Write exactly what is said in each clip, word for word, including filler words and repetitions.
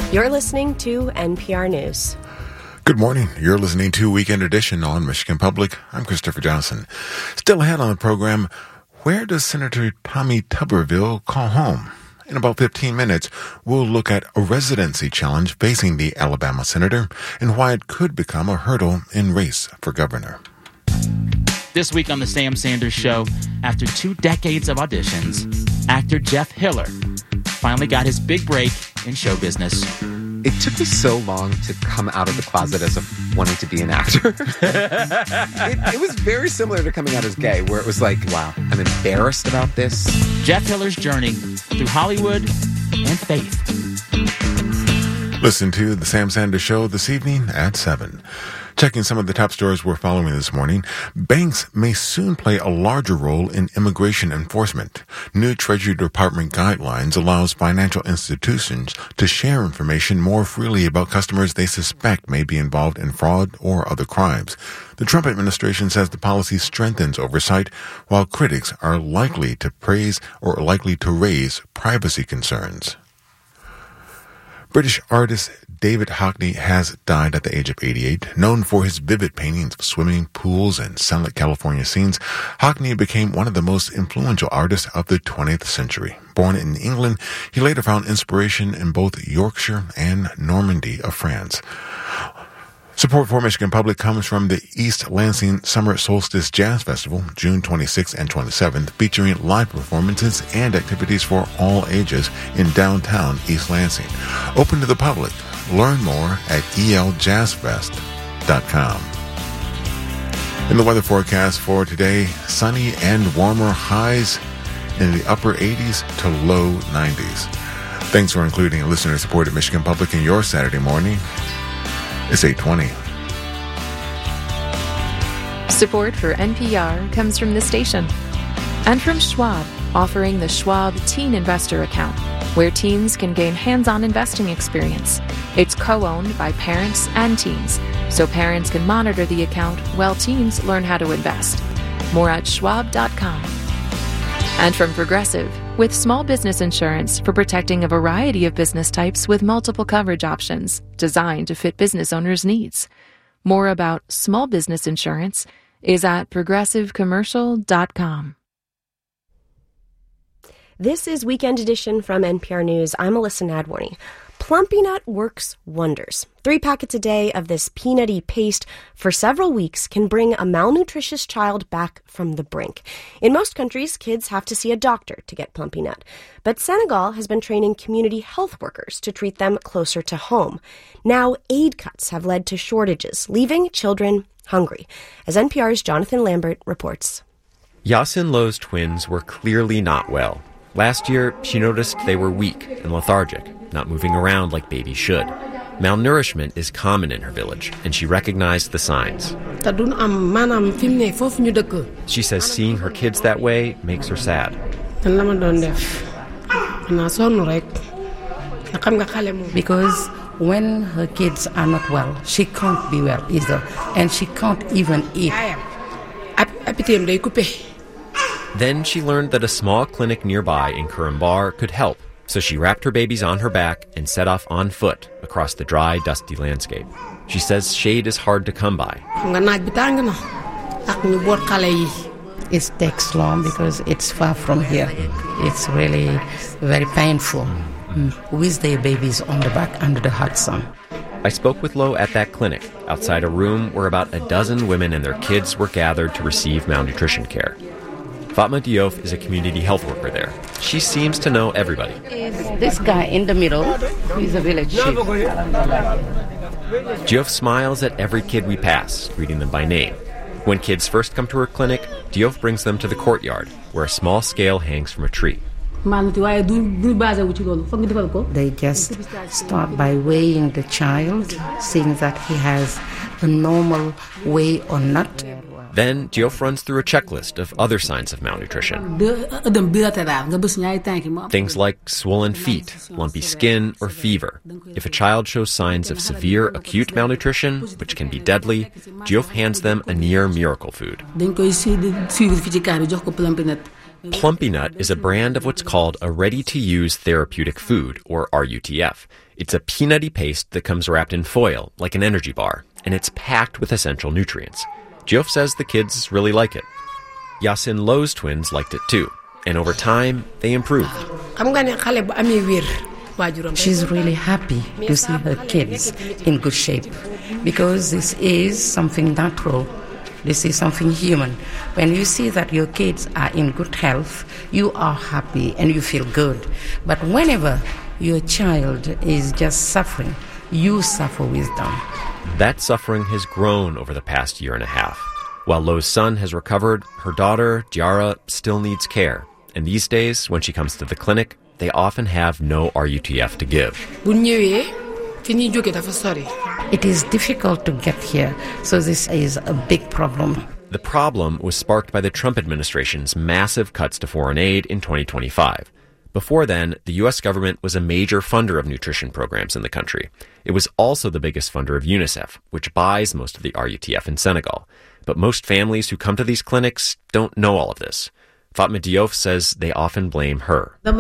You're listening to N P R News. Good morning. You're listening to Weekend Edition on Michigan Public. I'm Christopher Johnson. Still ahead on the program, where does Senator Tommy Tuberville call home? In about fifteen minutes, we'll look at a residency challenge facing the Alabama senator and why it could become a hurdle in race for governor. This week on The Sam Sanders Show, after two decades of auditions, actor Jeff Hiller finally got his big break in show business. It took me so long to come out of the closet as a, wanting to be an actor. it, it was very similar to coming out as gay, where it was like, wow, I'm embarrassed about this. Jeff Hiller's journey through Hollywood and faith. Listen to The Sam Sanders Show this evening at seven. Checking some of the top stories we're following this morning, banks may soon play a larger role in immigration enforcement. New Treasury Department guidelines allows financial institutions to share information more freely about customers they suspect may be involved in fraud or other crimes. The Trump administration says the policy strengthens oversight, while critics are likely to praise or likely to raise privacy concerns. British artist David Hockney has died at the age of eighty-eight. Known for his vivid paintings of swimming pools and sunlit California scenes, Hockney became one of the most influential artists of the twentieth century. Born in England, he later found inspiration in both Yorkshire and Normandy of France. Support for Michigan Public comes from the East Lansing Summer Solstice Jazz Festival, June twenty-sixth and twenty-seventh, featuring live performances and activities for all ages in downtown East Lansing. Open to the public. Learn more at e l jazz fest dot com. In the weather forecast for today, sunny and warmer, highs in the upper eighties to low nineties. Thanks for including listener-supported Michigan Public in your Saturday morning. It's eight twenty. Support for N P R comes from this station and from Schwab, offering the Schwab Teen Investor Account, where teens can gain hands-on investing experience. It's co-owned by parents and teens, so parents can monitor the account while teens learn how to invest. More at schwab dot com. And from Progressive, with small business insurance for protecting a variety of business types with multiple coverage options designed to fit business owners' needs. More about small business insurance is at progressive commercial dot com. This is Weekend Edition from N P R News. I'm Alyssa Nadworny. Plumpy Nut works wonders. Three packets a day of this peanutty paste for several weeks can bring a malnutritious child back from the brink. In most countries, kids have to see a doctor to get Plumpy Nut. But Senegal has been training community health workers to treat them closer to home. Now, aid cuts have led to shortages, leaving children hungry. As N P R's Jonathan Lambert reports. Yasin Lo's twins were clearly not well. Last year, she noticed they were weak and lethargic, not moving around like babies should. Malnourishment is common in her village, and she recognized the signs. She says seeing her kids that way makes her sad. Because when her kids are not well, she can't be well either, and she can't even eat. Then she learned that a small clinic nearby in Kurumbar could help, so she wrapped her babies on her back and set off on foot across the dry, dusty landscape. She says shade is hard to come by. It takes long because it's far from here. It's really very painful mm. with their babies on the back under the hot sun. I spoke with Lo at that clinic, outside a room where about a dozen women and their kids were gathered to receive malnutrition care. Fatma Diouf is a community health worker there. She seems to know everybody. This guy in the middle, he's a village chief. Diouf smiles at every kid we pass, greeting them by name. When kids first come to her clinic, Diouf brings them to the courtyard, where a small scale hangs from a tree. They just start by weighing the child, seeing that he has a normal weight or not. Then Diouf runs through a checklist of other signs of malnutrition. Things like swollen feet, lumpy skin, or fever. If a child shows signs of severe acute malnutrition, which can be deadly, Diouf hands them a near miracle food. Plumpy-Nut is a brand of what's called a ready-to-use therapeutic food, or R U T F. It's a peanutty paste that comes wrapped in foil, like an energy bar, and it's packed with essential nutrients. Geoff says the kids really like it. Yasin Lowe's twins liked it too, and over time, they improved. She's really happy to see her kids in good shape because this is something natural. This is something human. When you see that your kids are in good health, you are happy and you feel good. But whenever your child is just suffering, you suffer with them. That suffering has grown over the past year and a half. While Lowe's son has recovered, her daughter, Giara, still needs care. And these days, when she comes to the clinic, they often have no R U T F to give. It is difficult to get here, so this is a big problem. The problem was sparked by the Trump administration's massive cuts to foreign aid in twenty twenty-five. Before then, the U S government was a major funder of nutrition programs in the country. It was also the biggest funder of UNICEF, which buys most of the R U T F in Senegal. But most families who come to these clinics don't know all of this. Fatma Diouf says they often blame her. That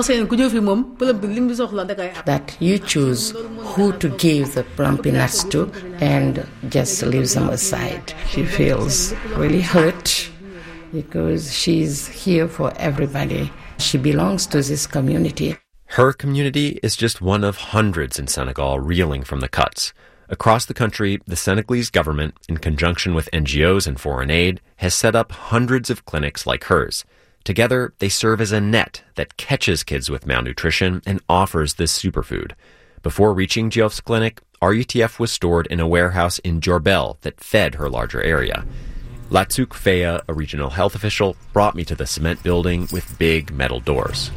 you choose who to give the plumpy nuts to and just leave them aside. She feels really hurt because she's here for everybody. She belongs to this community. Her community is just one of hundreds in Senegal reeling from the cuts. Across the country, the Senegalese government, in conjunction with N G Os and foreign aid, has set up hundreds of clinics like hers. Together, they serve as a net that catches kids with malnutrition and offers this superfood. Before reaching Geoff's clinic, R U T F was stored in a warehouse in Diourbel that fed her larger area. Latsouk Feya, a regional health official, brought me to the cement building with big metal doors.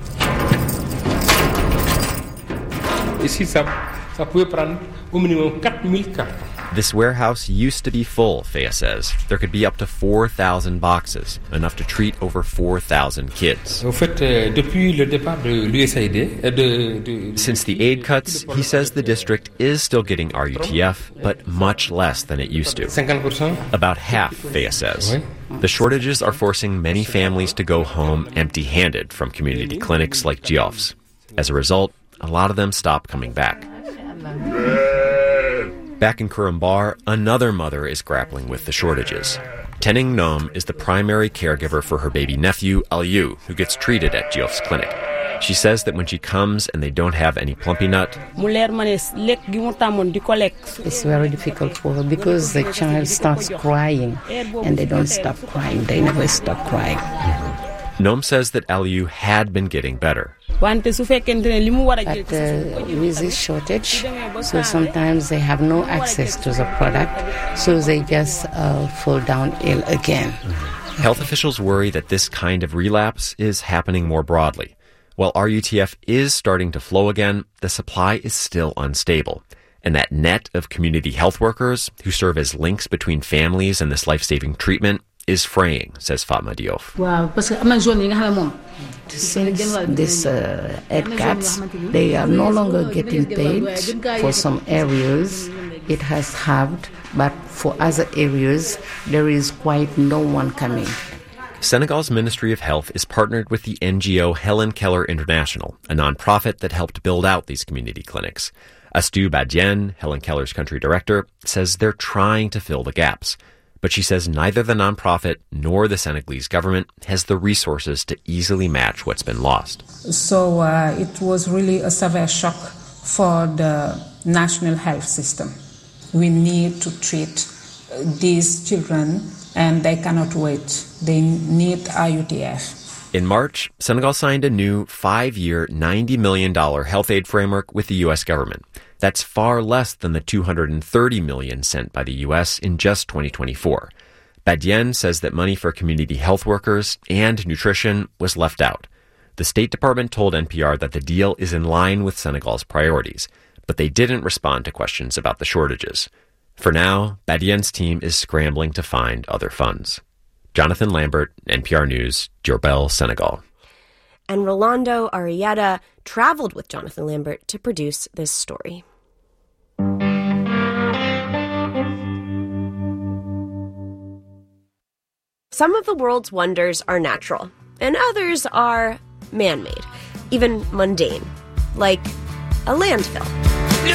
Ici, ça, ça pouvait prendre au minimum quatre mille cartons. This warehouse used to be full, Feya says. There could be up to four thousand boxes, enough to treat over four thousand kids. Since the aid cuts, he says the district is still getting R U T F, but much less than it used to. About half, Feya says. The shortages are forcing many families to go home empty-handed from community clinics like Geoff's. As a result, a lot of them stop coming back. Back in Kurumbar, another mother is grappling with the shortages. Tening Nom is the primary caregiver for her baby nephew, Aliou, who gets treated at Geoff's clinic. She says that when she comes and they don't have any plumpy nut, it's very difficult for her because the child starts crying and they don't stop crying. They never stop crying. Nom says that Aliou had been getting better. But uh, with this shortage, so sometimes they have no access to the product, so they just uh, fall down ill again. Health officials worry that this kind of relapse is happening more broadly. While R U T F is starting to flow again, the supply is still unstable. And that net of community health workers who serve as links between families and this life-saving treatment is fraying, says Fatma Diouf. Since these uh, aid cuts, they are no longer getting paid. For some areas, it has halved, but for other areas, there is quite no one coming. Senegal's Ministry of Health is partnered with the N G O Helen Keller International, a nonprofit that helped build out these community clinics. Astou Badiane, Helen Keller's country director, says they're trying to fill the gaps. But she says neither the nonprofit nor the Senegalese government has the resources to easily match what's been lost. So uh, it was really a severe shock for the national health system. We need to treat these children and they cannot wait. They need R U T F. In March, Senegal signed a new five-year, ninety million dollars health aid framework with the U S government. That's far less than the two hundred thirty million dollars sent by the U S in just twenty twenty-four. Badiane says that money for community health workers and nutrition was left out. The State Department told N P R that the deal is in line with Senegal's priorities, but they didn't respond to questions about the shortages. For now, Badiane's team is scrambling to find other funds. Jonathan Lambert, N P R News, Diourbel, Senegal. And Rolando Arrieta traveled with Jonathan Lambert to produce this story. Some of the world's wonders are natural, and others are man-made, even mundane, like a landfill.